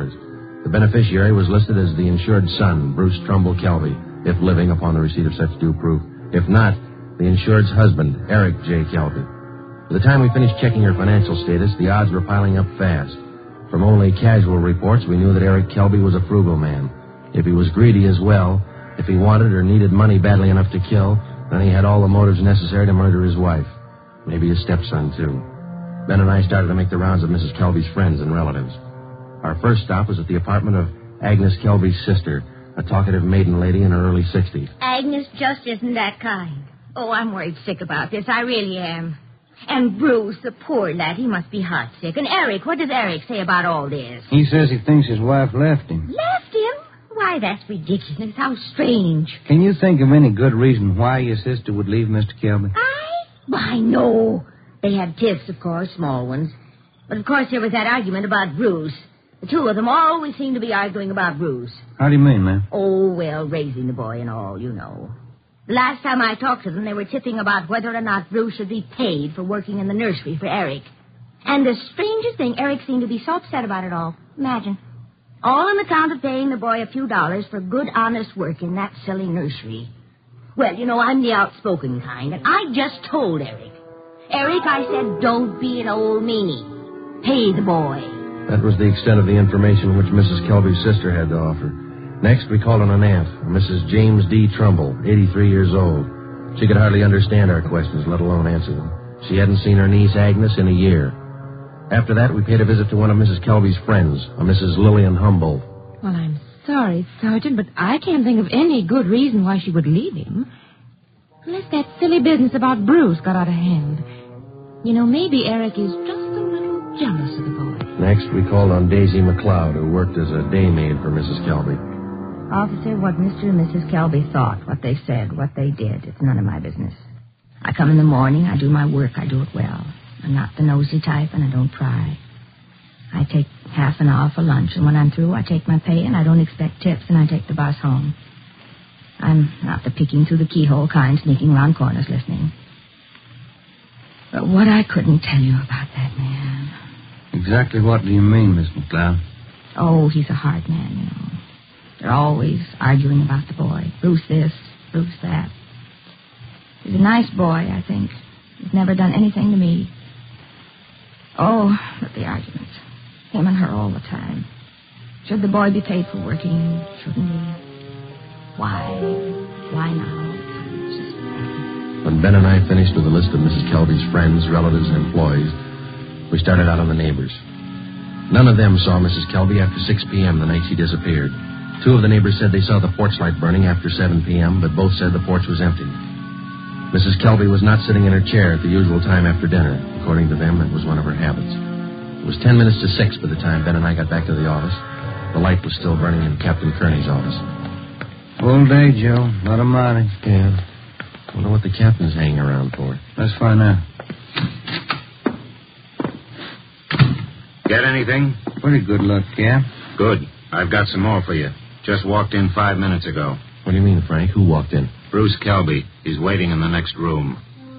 The beneficiary was listed as the insured son, Bruce Trumbull Kelby, if living upon the receipt of such due proof. If not, the insured's husband, Eric J. Kelby. By the time we finished checking her financial status, the odds were piling up fast. From only casual reports, we knew that Eric Kelby was a frugal man. If he was greedy as well, if he wanted or needed money badly enough to kill, then he had all the motives necessary to murder his wife. Maybe his stepson, too. Ben and I started to make the rounds of Mrs. Kelby's friends and relatives. Our first stop was at the apartment of Agnes Kelby's sister, a talkative maiden lady in her early 60s. Agnes just isn't that kind. Oh, I'm worried sick about this. I really am. And Bruce, the poor lad, he must be heartsick. And Eric, what does Eric say about all this? He says he thinks his wife left him. Left him? Why, that's ridiculous. How strange. Can you think of any good reason why your sister would leave Mr. Kelby? Why, no. They had tiffs, of course, small ones. But, of course, there was that argument about Bruce. The two of them always seem to be arguing about Bruce. How do you mean, ma'am? Oh, well, raising the boy and all, you know. The last time I talked to them, they were tipping about whether or not Bruce should be paid for working in the nursery for Eric. And the strangest thing, Eric seemed to be so upset about it all. Imagine. All on account of paying the boy a few dollars for good, honest work in that silly nursery. Well, you know, I'm the outspoken kind, and I just told Eric. Eric, I said, don't be an old meanie. Pay the boy. That was the extent of the information which Mrs. Kelby's sister had to offer. Next, we called on an aunt, Mrs. James D. Trumbull, 83 years old. She could hardly understand our questions, let alone answer them. She hadn't seen her niece, Agnes, in a year. After that, we paid a visit to one of Mrs. Kelby's friends, a Mrs. Lillian Humboldt. Well, I'm sorry, Sergeant, but I can't think of any good reason why she would leave him. Unless that silly business about Bruce got out of hand. You know, maybe Eric is just a little jealous of the boy. Next, we called on Daisy McLeod, who worked as a day maid for Mrs. Kelby. Officer, what Mr. and Mrs. Kelby thought, what they said, what they did, it's none of my business. I come in the morning, I do my work, I do it well. I'm not the nosy type, and I don't pry. I take half an hour for lunch, and when I'm through, I take my pay, and I don't expect tips, and I take the bus home. I'm not the peeking through the keyhole kind, sneaking around corners listening. But what I couldn't tell you about that man. Exactly what do you mean, Miss McLeod? Oh, he's a hard man, you know. They're always arguing about the boy. Bruce this, Bruce that. He's a nice boy, I think. He's never done anything to me. Oh, but the arguments. Him and her all the time. Should the boy be paid for working? Shouldn't he? Why? Why now? When Ben and I finished with a list of Mrs. Kelby's friends, relatives, and employees, we started out on the neighbors. None of them saw Mrs. Kelby after 6 p.m. the night she disappeared. 2 of the neighbors said they saw the porch light burning after 7 p.m., but both said the porch was empty. Mrs. Kelby was not sitting in her chair at the usual time after dinner. According to them, it was one of her habits. It was 10 minutes to 6 by the time Ben and I got back to the office. The light was still burning in Captain Kearney's office. Full day, Joe. Not a money. Yeah. Wonder what the captain's hanging around for. Let's find out. Get anything? Pretty good luck, Cap. Good. I've got some more for you. Just walked in 5 minutes ago. What do you mean, Frank? Who walked in? Bruce Kelby. He's waiting in the next room.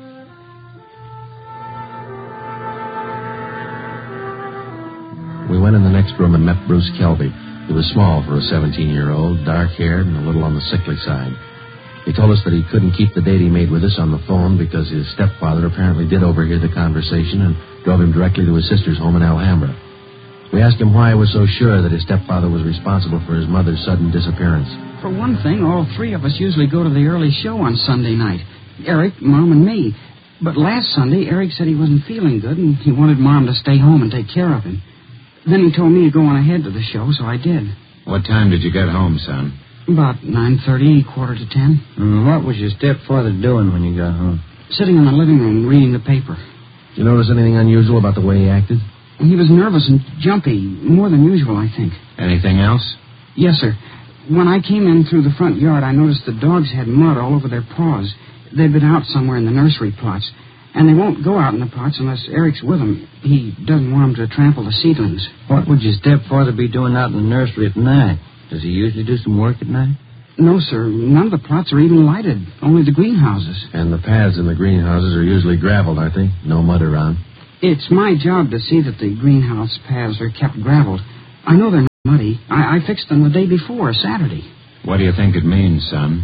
We went in the next room and met Bruce Kelby. He was small for a 17-year-old, dark-haired, and a little on the sickly side. He told us that he couldn't keep the date he made with us on the phone because his stepfather apparently did overhear the conversation and drove him directly to his sister's home in Alhambra. We asked him why he was so sure that his stepfather was responsible for his mother's sudden disappearance. For one thing, all 3 of us usually go to the early show on Sunday night. Eric, Mom, and me. But last Sunday, Eric said he wasn't feeling good and he wanted Mom to stay home and take care of him. Then he told me to go on ahead to the show, so I did. What time did you get home, son? About 9:30, 9:45. What was your stepfather doing when you got home? Sitting in the living room reading the paper. Did you notice anything unusual about the way he acted? He was nervous and jumpy, more than usual, I think. Anything else? Yes, sir. When I came in through the front yard, I noticed the dogs had mud all over their paws. They'd been out somewhere in the nursery plots. And they won't go out in the plots unless Eric's with them. He doesn't want them to trample the seedlings. What would your stepfather be doing out in the nursery at night? Does he usually do some work at night? No, sir. None of the plots are even lighted. Only the greenhouses. And the paths in the greenhouses are usually graveled, aren't they? No mud around. It's my job to see that the greenhouse paths are kept graveled. I know they're not body. I fixed them the day before, Saturday. What do you think it means, son?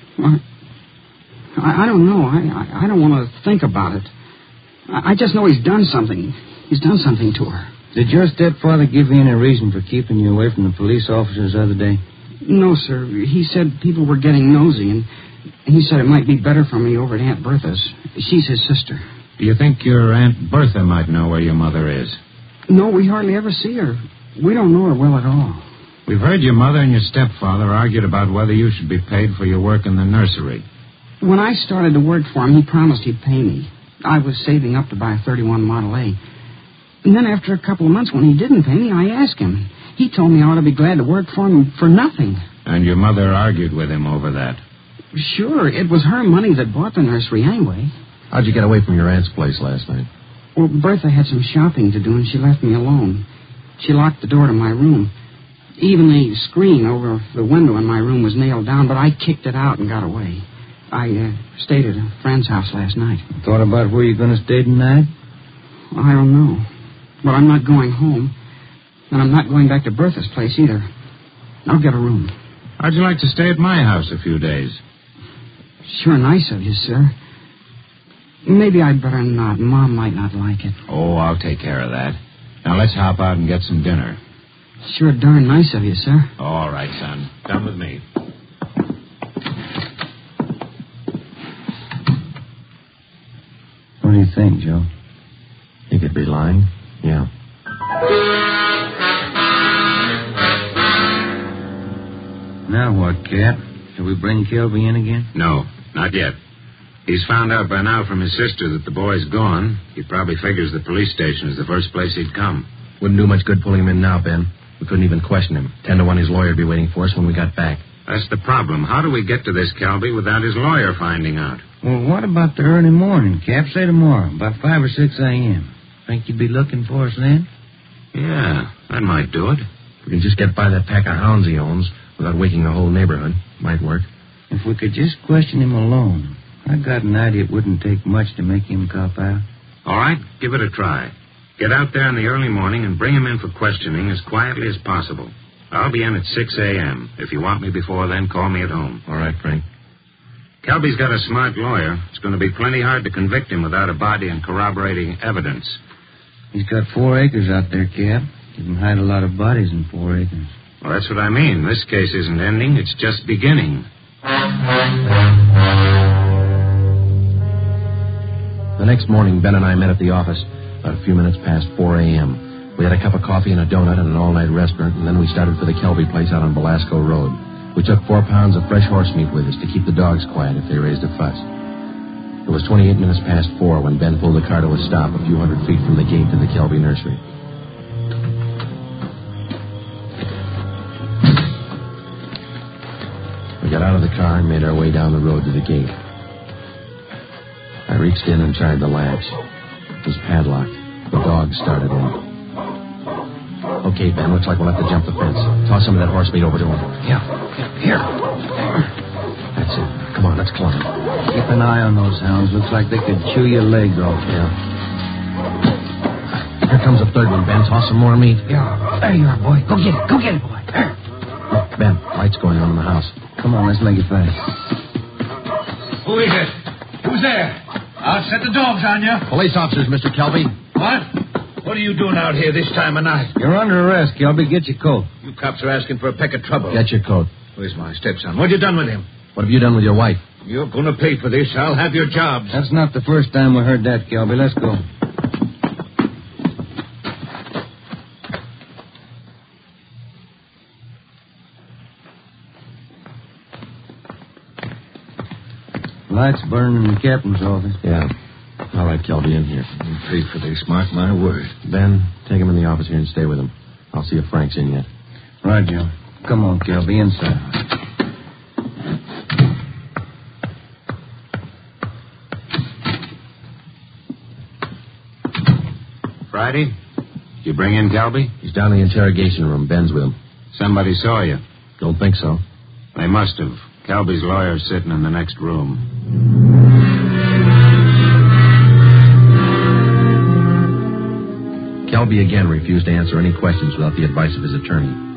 I don't know. I don't want to think about it. I just know he's done something. He's done something to her. Did your stepfather give you any reason for keeping you away from the police officers the other day? No, sir. He said people were getting nosy, and he said it might be better for me over at Aunt Bertha's. She's his sister. Do you think your Aunt Bertha might know where your mother is? No, we hardly ever see her. We don't know her well at all. We've heard your mother and your stepfather argued about whether you should be paid for your work in the nursery. When I started to work for him, he promised he'd pay me. I was saving up to buy a 31 Model A. And then after a couple of months, when he didn't pay me, I asked him. He told me I ought to be glad to work for him for nothing. And your mother argued with him over that? Sure, it was her money that bought the nursery anyway. How'd you get away from your aunt's place last night? Well, Bertha had some shopping to do, and she left me alone. She locked the door to my room. Even the screen over the window in my room was nailed down, but I kicked it out and got away. I stayed at a friend's house last night. Thought about where you're going to stay tonight? I don't know. But I'm not going home. And I'm not going back to Bertha's place either. I'll get a room. How'd you like to stay at my house a few days? Sure nice of you, sir. Maybe I'd better not. Mom might not like it. Oh, I'll take care of that. Now let's hop out and get some dinner. Sure darn nice of you, sir. All right, son. Come with me. What do you think, Joe? He could be lying. Yeah. Now what, Cap? Shall we bring Kelby in again? No, not yet. He's found out by now from his sister that the boy's gone. He probably figures the police station is the first place he'd come. Wouldn't do much good pulling him in now, Ben. We couldn't even question him. 10 to 1 his lawyer would be waiting for us when we got back. That's the problem. How do we get to this Kelby without his lawyer finding out? Well, what about the early morning, Cap? Say tomorrow, about 5 or 6 a.m. Think you'd be looking for us then? Yeah, that might do it. If we can just get by that pack of hounds he owns without waking the whole neighborhood, might work. If we could just question him alone, I got an idea it wouldn't take much to make him cop out. All right, give it a try. Get out there in the early morning and bring him in for questioning as quietly as possible. I'll be in at 6 a.m. If you want me before then, call me at home. All right, Frank. Kelby's got a smart lawyer. It's going to be plenty hard to convict him without a body and corroborating evidence. He's got 4 acres out there, Cap. You can hide a lot of bodies in 4 acres. Well, that's what I mean. This case isn't ending. It's just beginning. The next morning, Ben and I met at the office about a few minutes past 4 a.m. We had a cup of coffee and a donut at an all-night restaurant, and then we started for the Kelby place out on Belasco Road. We took 4 pounds of fresh horse meat with us to keep the dogs quiet if they raised a fuss. It was 28 minutes past 4 when Ben pulled the car to a stop a few hundred feet from the gate to the Kelby nursery. We got out of the car and made our way down the road to the gate. I reached in and tried the latch. It was padlocked. The dog started in. Okay, Ben, looks like we'll have to jump the fence. Toss some of that horse meat over to him. Yeah, here. That's it. Come on, let's climb. Keep an eye on those hounds. Looks like they could chew your leg off. Yeah. Here comes the third one, Ben. Toss some more meat. Yeah, there you are, boy. Go get it. Go get it, boy. There. Look, Ben, lights going on in the house. Come on, let's make it fast. Who is it? Who's there? I'll set the dogs on you. Police officers, Mr. Kelby. What? What are you doing out here this time of night? You're under arrest, Kelby. Get your coat. You cops are asking for a peck of trouble. Get your coat. Where's my stepson? What you done with him? What have you done with your wife? You're going to pay for this. I'll have your jobs. That's not the first time we heard that, Kelby. Let's go. Lights burning in the captain's office. Yeah. All right, Kelby, in here. You paid for this, mark my word. Ben, take him in the office here and stay with him. I'll see if Frank's in yet. Right, Joe. Come on, Kelby, inside. Friday? Did you bring in Kelby? He's down in the interrogation room. Ben's with him. Somebody saw you. Don't think so. They must have. Kelby's lawyer's sitting in the next room. Kelby again refused to answer any questions without the advice of his attorney.